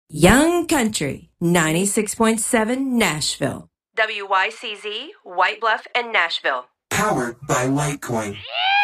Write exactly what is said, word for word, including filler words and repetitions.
Young Country, ninety-six point seven Nashville. W Y C Z, White Bluff, and Nashville. Powered by Litecoin.